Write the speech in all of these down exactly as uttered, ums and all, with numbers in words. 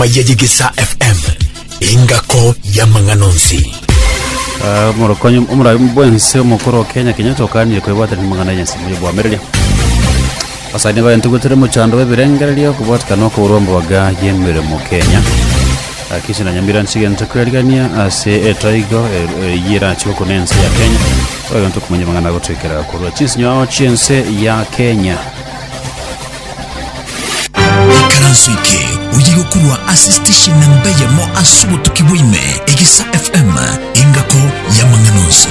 Mayegisa F M ingako ya manganonzi. Uh, Morokonyo umra mbwense umukoro Kenya Kenyatta okani kwebwata ni mangana yensi mu America. Asani ba ntugutere mu chando bebirengerelia kubwatika no ko urombo waga yemere mu Kenya. Akisi na nyambira nsige ntakwirigania ase etaigo yira chiko nense ya Kenya. Oyo ntukumanye mangana gotekera kurwa chinsinyo chense ya Kenya. Karansuike uyigo kurwa assistation nambaye mo asubo tukibwime Egisa F M ingako ya manganonzi.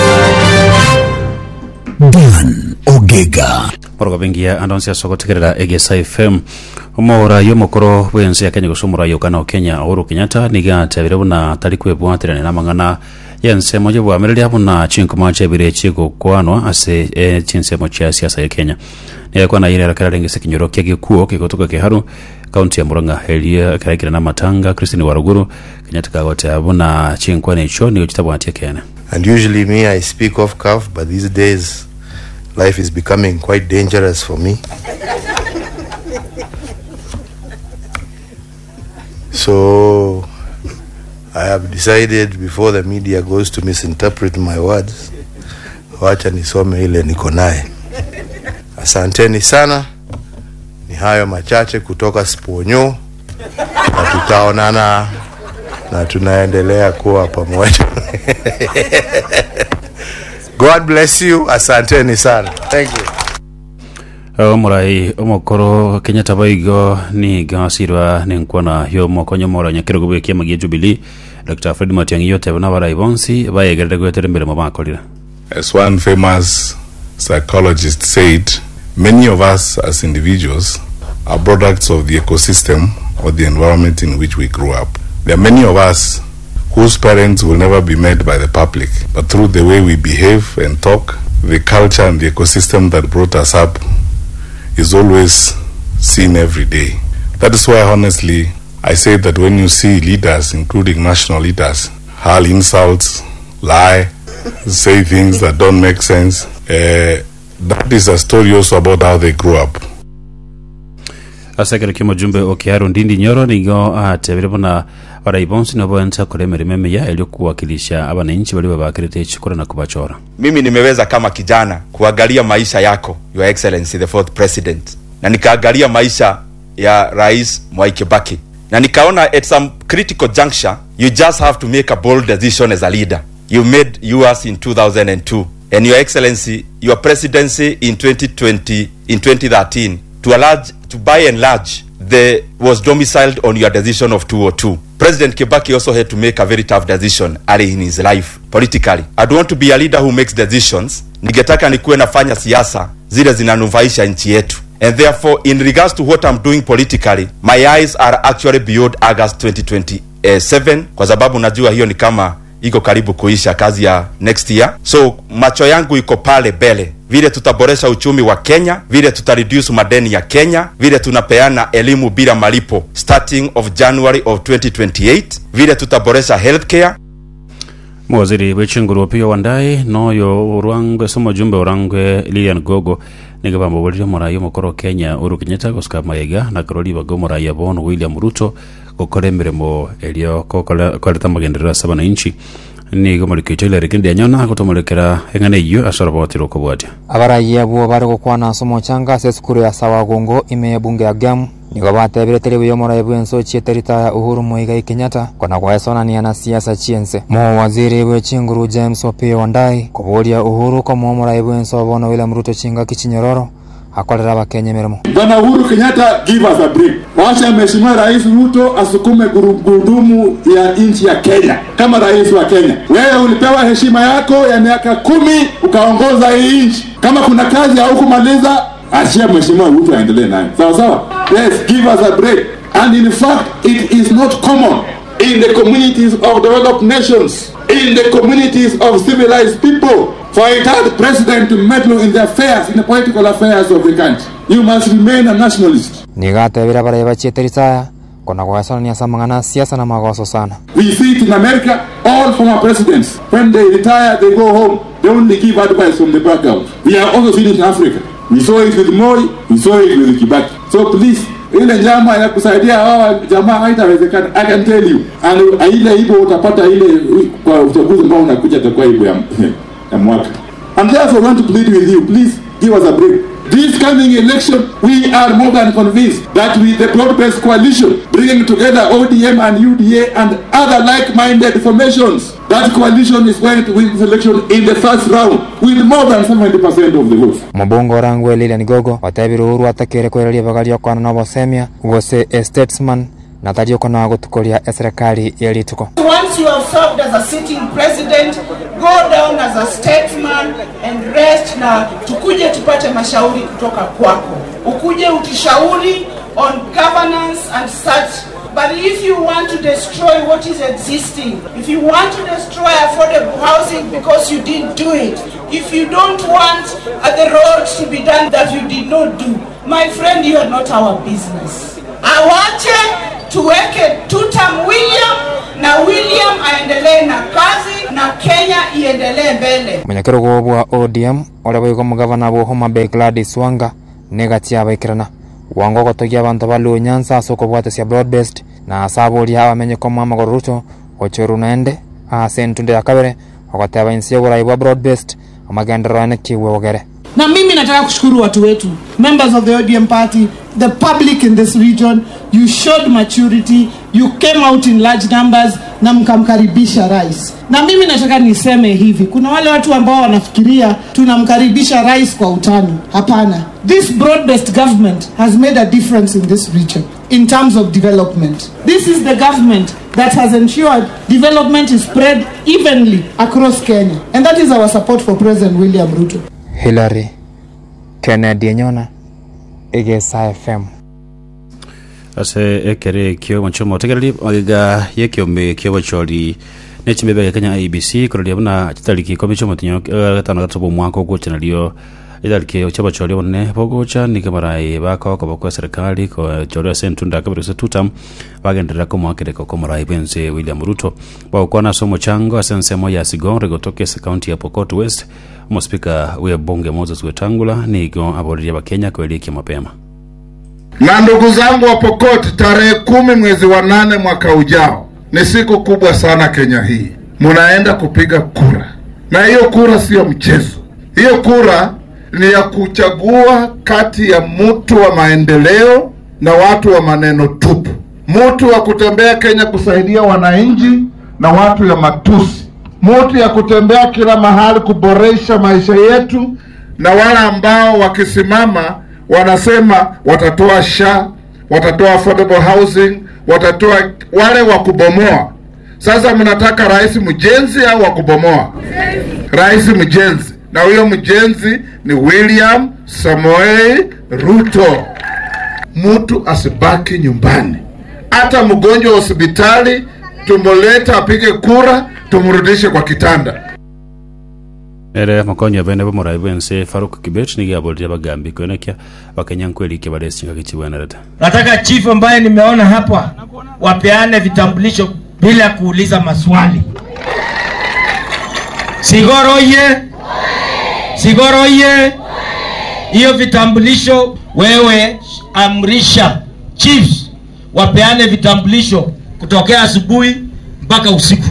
Dan Ogega Moroga bengia andonsia sogotekerera Egisa F M umora yo mukoro bwense ya Kenya gusumura yo kana Kenya Uhuru Kenyatta niga tabirabuna tari kwebwatirana na mangana yense moje bwa mereli abuna chinkuma chebire chiko kwanwa ase e, chinse mocha siasa ya Kenya ne kwa na ile rakara rengese kinyoro kyage kuo kikotoka Kiharu kaunti ya Murang'a Elia kaikira na Matanga Christine Waruguru Kenyatta kagote abuna chinkwa necho ni uchitabwatia Kenya. And usually me I speak off cuff, but these days life is becoming quite dangerous for me. So I have decided before the media goes to misinterpret my words, wacha nisome ile niko naye. Asanteni sana. Ni hayo machache kutoka Sponyo. Na tutaonana na tunaendelea kuwa pamoja. God bless you. Asanteni sana. Thank you. Omurai omokoro Kenyatta baigo ni gasirwa nenkwana yo mokonyo mora nyakero gubwe kiama gye Jubilee Doctor Fred Matiang'i yote bana barai bonsi bayegerere gwetere mbere mu bakolira. As one famous psychologist said, many of us as individuals are products of the ecosystem or the environment in which we grew up. There are many of us whose parents will never be met by the public, but through the way we behave and talk, the culture and the ecosystem that brought us up is always seen every day. That is why, honestly, I say that when you see leaders, including national leaders, hurl insults, lie, say things that don't make sense, uh, that is a story also about how they grew up. Asakere kimo jumbe Okiaru Ndindi Nyoro nigo atebirabona baraibonsi nabo nta kuremera meme ya eliokuwakilisha abananchi bali babakirete chikora na kubachora. Mimi nimeweza kama kijana kuangalia maisha yako, Your Excellency the fourth president, na nikaangalia maisha ya Rais Mwai Kibaki, na nikaona at some critical juncture you just have to make a bold decision as a leader. You made yours in two thousand two, and Your Excellency, your presidency in twenty twenty, in twenty thirteen, to a large, to by and large, the was domiciled on your decision of two oh two. President Kibaki also had to make a very tough decision early in his life politically. I don't want to be a leader who makes decisions. Ningetaka nikuwe nafanya siasa zile zinanufaisha nchi yetu. And therefore, in regards to what I'm doing politically, my eyes are actually beyond August twenty twenty-seven, kwa sababu najua hiyo ni kama iko karibu kuisha kazi ya next year. So macho yangu iko pale bele, vile tutaboresha uchumi wa Kenya, vile tutareduce madeni ya Kenya, vile tunapeana elimu bila malipo starting of January of twenty twenty-eight, vile tutaboresha healthcare. Mwaziri wechinguru pio Wandai noyo urangwe somo jumbe urangwe Lilian Gogo nigaba mbolio morayo mokoro Kenya Uhuru Kenyatta koska mayega na karoli bagomora ya bono William Ruto kokore miremo elio kokole koleta magenderera sabana inchi ni gomolikito ile rekindi anyona kutomolekera engane iyo asharabotiro kubwatia abaraye abo bari gukwana somo changa seskuru ya sawa gongo ime bunge ya gam nigo batebire tele yo mora yebwenso chieterita ya Uhuru Muigai Kenyatta kona kwa esona ni ana siasa chiense mo waziri we chinguru James Opiyo Wandai kubolia Uhuru kwa mo mora yebwenso bono William Ruto chinga kichinyororo akolera bakenya meremo. Bwana Uhuru Kenyatta, give us a break. Wacha mheshimiwa Rais Ruto asukume gurudumu ya nchi ya Kenya kama rais wa Kenya. Wewe ulipewa heshima yako ya miaka kumi ukaongoza hii nchi. Kama kuna kazi au kumaliza, achia mheshimiwa Ruto aendelee nayo. Sawa sawa? Yes, give us a break. And in fact, it is not common in the communities of developed nations, in the communities of civilized people, for a third president to meddle in the affairs, in the political affairs of the country. You must remain a nationalist. Nigate vira bara yabacheteritaya kona kwa sana ni asamangana siasa na magoso sana. We see it in America, all former presidents, when they retire, they go home. They only give advice from the background. We are also seeing it in Africa. We saw it with Moi, we saw it with Kibaki. So please, ile nyama ya kusaidia hawa jamaa haitawezekana. I can tell you. And ile hivyo utapata ile kwa uchaguzi ambao unakuja takuwa hivyo ya, ya mwaka. And therefore I want to plead with you, please give us a break. This coming election, we are more than convinced that with the broad-based coalition, bringing together O D M and U D A and other like-minded formations, that coalition is going to win this election in the first round with more than seventy percent of the votes. Mabongo rangwe lile nigogo, watabiri uru atakere kwerelia bagali yoko na nobo semia, wose a statesman, na taji yoko na wagutukolia eserekali yelituko. Once you have served as a sitting president, go down as a statesman and rest na tukuje tupate mashauri kutoka kwako. Ukuje utishauri on governance and such. But if you want to destroy what is existing, if you want to destroy affordable housing because you didn't do it, if you don't want uh, the roads to be done that you did not do, my friend, you are not our business. Awache tuweke tutam William na William aendelee na kazi na Kenya iendelee mbele. Mwenyekero wa O D M ole boyiko mugavana bo Homa Bay Gladys Wanga negatia baikirana wango gotogia abantu balu Nyanza soko bwate cia broad based na asabuli hawa menye ko mama goruto ochoru naende a sentunde yakabere wakataba insia gora ibwa broad based amagendera ne kiwe ogere. Na mimi nataka kushukuru watu wetu, members of the O D M party, the public in this region. You showed maturity, you came out in large numbers na mkamkaribisha rais. Na mimi nataka niseme hivi, kuna wale watu ambao wanafikiria tunamkaribisha rais kwa utani. Hapana. This broad-based government has made a difference in this region in terms of development. This is the government that has ensured development is spread evenly across Kenya. And that is our support for President William Ruto. Hillary Kennedy Nyona, E G S F M. Ase ekere kyo manchomo tegerali ogiga yekyo me kyo bacholi nechimebe Kenya I B C kurali abuna chitaliki komisho mutinyo gatano gatobo mwako ko chanalio idalike ochaba choli one bogocha nikamarai bako ko bako serikali ko choli sentunda kabiruse tutam bagendera ko mwakere ko komarai benze William Ruto ba ukona somo chango asense moya sigon regotoke county ya Pokot West mo speaker we bonge Moses Wetangula nigo abodi ya Kenya ko eliki mapema. Na ndugu zangu wa Pokot, tarehe kumi mwezi wa nane mwaka ujao ni siku kubwa sana Kenya hii. Munaenda kupiga kura. Na hiyo kura sio mchezo. Hiyo kura ni ya kuchagua kati ya mtu wa maendeleo na watu wa maneno tupu. Mtu wa kutembea Kenya kusaidia wananchi na watu ya matusi. Mtu ya kutembea kila mahali kuboresha maisha yetu na wale ambao wakisimama wanasema watatoa sha, watatoa affordable housing, watatoa wale wa kubomoa. Sasa mnataka rais mjenzi au wa kubomoa? Rais mjenzi. Na huyo mjenzi ni William Samoei Ruto. Mtu asibaki nyumbani. Hata mgonjwa hospitali tumoleta apige kura, tumrudishe kwa kitanda. Ere makonyo bene bo moraibense Faruk Kibet ni gabodi abagambi kwenekia Wakenya kweli kibalesi ngakichibwana data. Nataka chief ambaye nimeona hapa wapeane vitambulisho bila kuuliza maswali. Sigoro ye Sigoro ye hiyo vitambulisho wewe amrisha chiefs wapeane vitambulisho kutokea asubuhi mpaka usiku.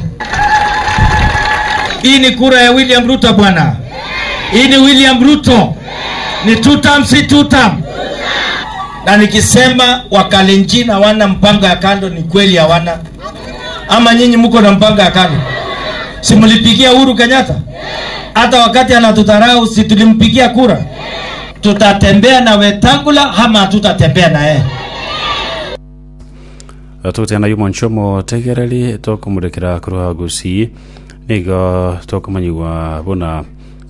Hii ni kura ya William Ruto bwana. Hii ni William Ruto. Ni two term si two term. Na nikisema Wakalenjin hawana mpango ya kando ni kweli hawana. Ama nyinyi mko na mpango ya kando? Si mlipigia Uhuru Kenyatta? Hata wakati anatudharau si tulimpigia kura? Tutatembea na Wetangula ama tutatembea na yeye? Tutena yumo nchomo tegerali toko murekera kuruha gusi nigo toko manyiwa bona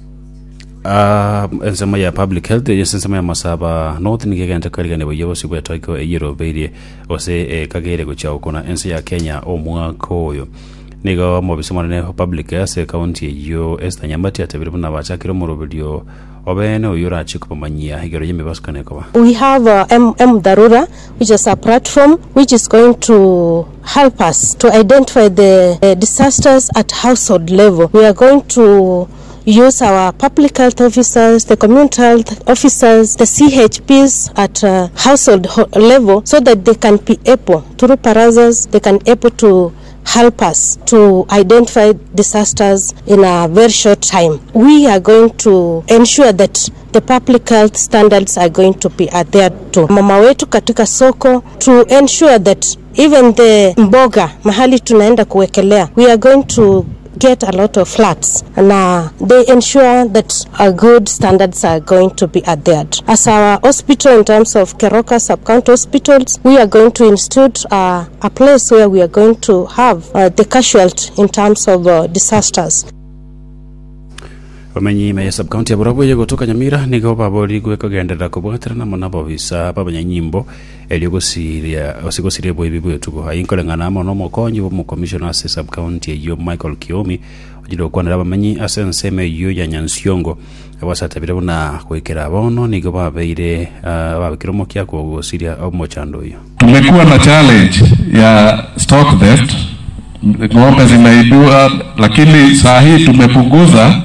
uh ensema ya public health ensema ya masaba north ni gigante kali gane boyo sibo toiko eyiro beire ose e kagere gochao kuna ensi ya Kenya o mwaka oyo nigo mobisoma ne public ase county yo esta nyambati atabiri buna bachakiro morobedio obene oyura chiko manyia higero yeme baskane ko. We have uh, M M Dharura, which is a platform which is going to help us to identify the uh, disasters at household level. We are going to use our public health officers, the community health officers, the C H Ps at uh, household ho- level, so that they can be able, through parazas, they can able to help us to identify disasters in a very short time. We are going to ensure that the public health standards are going to be adhered to. Mama wetu katika soko, to ensure that even the mboga mahali tunaenda kuwekelea, we are going to get a lot of floods, and uh, they ensure that uh, good standards are going to be adhered. As our hospital, in terms of Keroka sub-county hospitals, we are going to institute uh, a place where we are going to have uh, the casualty in terms of uh, disasters. Wamenyi me sub-county ya Burabuye kutoka Nyamira nigo baboli gweko gendera kubwatira na manabo visa babanya nyimbo eliogosiria osigosiria boyibibu yetugo hayinkolengana mono mokonyi bo commissioner se sub-county yo Michael Kiomi ojiro kwanira bamenyi asenseme yo ya Nyansiongo abasatabire bona kwekera bono nigo babeire babikiromo kya kugosiria omochando yo. Tumekuwa na challenge ya stock theft, ng'ombe zimeibiwa, lakini saa hii tumepunguza,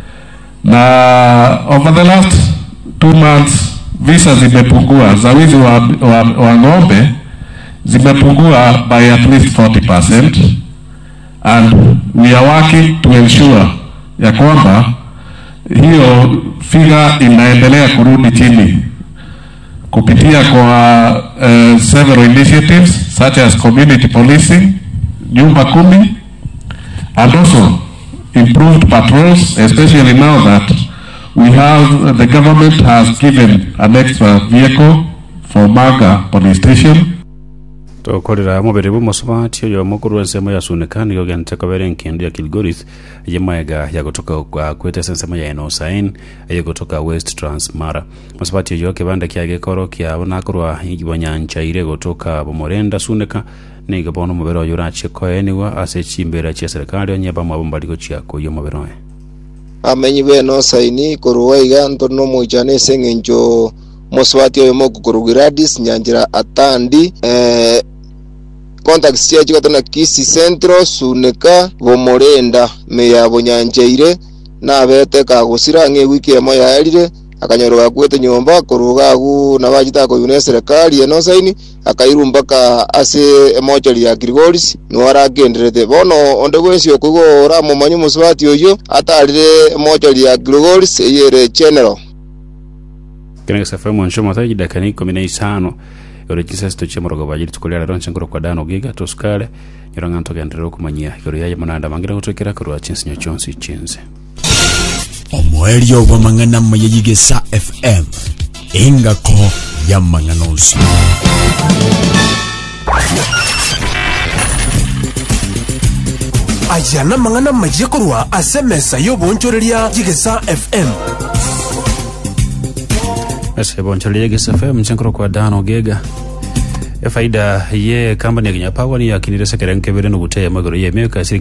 na over the last two months visa zimepungua za wizi wa, wa, wa ng'ombe zimepungua by at least forty percent, and we are working to ensure ya kwamba hiyo figure inaendelea kurudi chini kupitia kwa uh, several initiatives such as community policing, nyumba kumi, and also improved patrols, especially now that we have, the government has given an extra vehicle for Maga police station. To korira mobere bu mosubati yo mukuru nsemo ya sunekani yo gante kabere nkendo ya Kilgoris yemaga ya kutoka kwa kwete sensemo ya Enosain ya kutoka West Transmara. Mosubati yo kibanda kyage koro kya bonakorwa yibonyancha ire kutoka bomorenda suneka niga bono mobero yurache ko eniwa asechimbera cha serikali onyeba mabombaliko cyako yo mobero amenyi be no saini koruwa iganto no mujane sengenjo mosubati yo mokukurugiradis nyanjira atandi eh contacts chechi katona Kisi Centro suneka bomorenda meya bonyanjeire na bete kagusira nge wiki emo yaerire akanyoroga kwete nyomba koruga gu nabajita ko yune serikali eno saini akairumbaka ase emochari ya Grigoris no aragenderete bono onde gwesi okugora mu manyu musubati oyo atalire emochari ya Grigoris yere general kene safa mu nshoma taji dakani kumi na tano yore kisesto chemorogo bajiri tukolera ronche ngoro kwa dano giga toskale yoranga ntogendero kumanyia yore yaye mananda mangira gutokera kurwa chinsinyo chonsi chinze Omoelio wa mangana mayigesa F M ingako ya manganozi Ajana mangana majikurwa asemesa yobonchoreria Jigesa F M Ese bonchoreria Jigesa F M chenkoro kwa dano giga faida ye company ya Kinyapawa ni ya kiniresa kerenke bere no guteye magoro ye meka